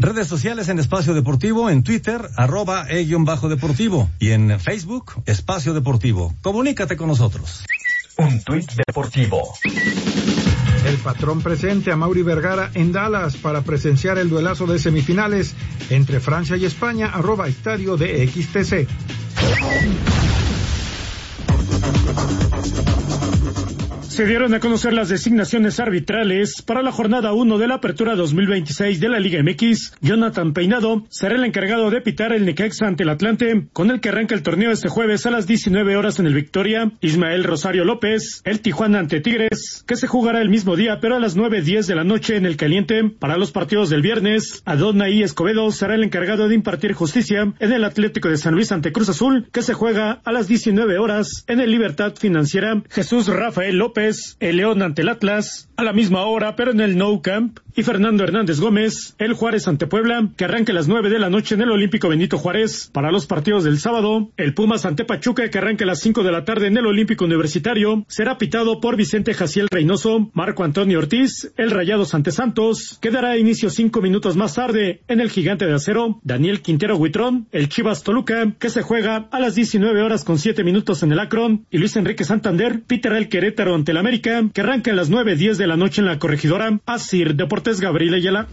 Redes sociales en Espacio Deportivo, en Twitter, @e_deportivo y en Facebook, Espacio Deportivo. Comunícate con nosotros. Un tuit deportivo. El patrón presente a Mauri Vergara en Dallas para presenciar el duelazo de semifinales entre Francia y España, @estadio de XTC. Se dieron a conocer las designaciones arbitrales para la jornada 1 de la Apertura 2026 de la Liga MX. Jonathan Peinado será el encargado de pitar el Necaxa ante el Atlante, con el que arranca el torneo este jueves a las 19 horas en el Victoria. Ismael Rosario López, el Tijuana ante Tigres, que se jugará el mismo día, pero a las 9:10 de la noche en el Caliente. Para los partidos del viernes, Adonai Escobedo será el encargado de impartir justicia en el Atlético de San Luis ante Cruz Azul, que se juega a las 19 horas en el Libertad Financiera. Jesús Rafael López, el León ante el Atlas, a la misma hora, pero en el Nou Camp. Y Fernando Hernández Gómez, el Juárez ante Puebla, que arranca a las 9 de la noche en el Olímpico Benito Juárez. Para los partidos del sábado, el Pumas ante Pachuca, que arranca a las 5 de la tarde en el Olímpico Universitario, será pitado por Vicente Jaciel Reynoso. Marco Antonio Ortiz, el Rayados ante Santos, que dará inicio 5 minutos más tarde en el Gigante de Acero. Daniel Quintero Huitrón, el Chivas Toluca, que se juega a las 19 horas con 7 minutos en el Akron. Y Luis Enrique Santander pitará el Querétaro ante el América, que arranca a las 9:10 de la noche en la Corregidora. Asir Deportes, Gabriel Ayala.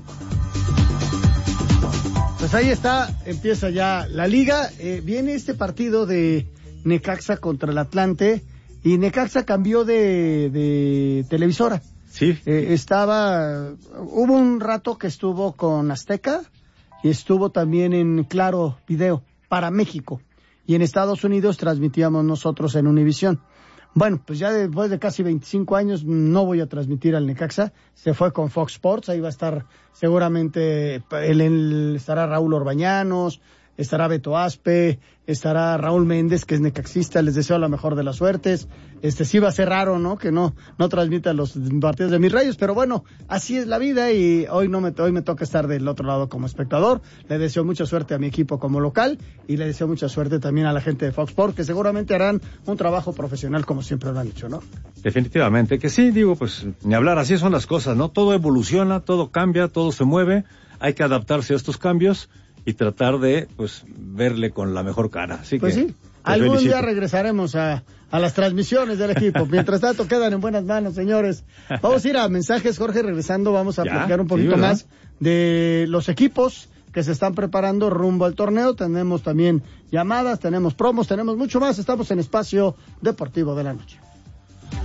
Pues ahí está, empieza ya la liga. Viene este partido de Necaxa contra el Atlante, y Necaxa cambió de televisora. Sí. Hubo un rato que estuvo con Azteca y estuvo también en Claro Video para México, y en Estados Unidos transmitíamos nosotros en Univisión. Bueno, pues ya después de casi 25 años no voy a transmitir al Necaxa. Se fue con Fox Sports, ahí va a estar seguramente, estará Raúl Orbañanos, estará Beto Aspe, estará Raúl Méndez, que es necaxista. Les deseo la mejor de las suertes. Sí va a ser raro, ¿no? Que no transmita los partidos de mis Rayos, pero bueno, así es la vida, y hoy me toca estar del otro lado como espectador. Le deseo mucha suerte a mi equipo como local, y le deseo mucha suerte también a la gente de Fox Sports, que seguramente harán un trabajo profesional como siempre lo han hecho, ¿no? Definitivamente que sí, pues ni hablar, así son las cosas, ¿no? Todo evoluciona, todo cambia, todo se mueve, hay que adaptarse a estos cambios y tratar de, verle con la mejor cara. Así pues que, sí, algún día regresaremos a las transmisiones del equipo. Mientras tanto, quedan en buenas manos, señores. Vamos a ir a mensajes, Jorge. Regresando, vamos a platicar un poquito más de los equipos que se están preparando rumbo al torneo. Tenemos también llamadas, tenemos promos, tenemos mucho más. Estamos en Espacio Deportivo de la Noche.